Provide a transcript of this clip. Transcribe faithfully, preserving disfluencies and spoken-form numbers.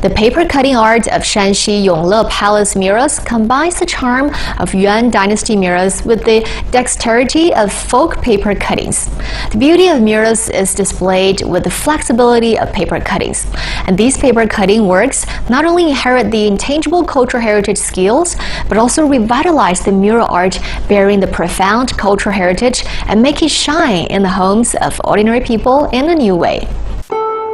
The paper cutting art of Shanxi Yongle Palace mirrors combines the charm of Yuan Dynasty mirrors with the dexterity of folk paper cuttings. The beauty of mirrors is displayed with the flexibility of paper cuttings. And these paper cutting works not only inherit the intangible cultural heritage skills, but also revitalize the mural art bearing the profound cultural heritage and make it shine in the homes of ordinary people in a new way.